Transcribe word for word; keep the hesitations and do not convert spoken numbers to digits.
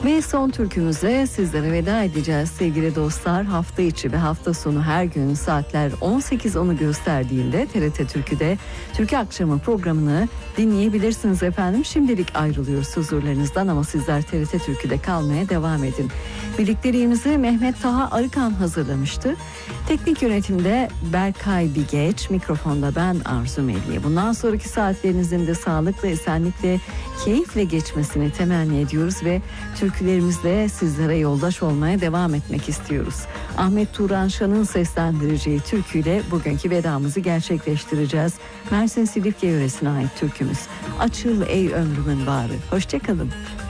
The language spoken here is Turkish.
Ve son türkümüze sizlere veda edeceğiz sevgili dostlar. Hafta içi ve hafta sonu her gün saatler on sekiz onu gösterdiğinde T R T Türkü'de Türkü Akşamı programını dinleyebilirsiniz efendim. Şimdilik ayrılıyoruz huzurlarınızdan ama sizler T R T Türkü'de kalmaya devam edin. Birlikteliğimizi Mehmet Taha Arıkan hazırlamıştı. Teknik yönetimde Berkay Bigeç, mikrofonda ben Arzu Melih. Bundan sonraki saatlerinizin de sağlıkla, esenlikle, keyifle geçmesini temenni ediyoruz ve türkülerimizle sizlere yoldaş olmaya devam etmek istiyoruz. Ahmet Turan Şan'ın seslendireceği türküyle bugünkü vedamızı gerçekleştireceğiz. Mersin Silifke yöresine ait türkümüz. Açıl ey ömrümün bağrı. Hoşçakalın.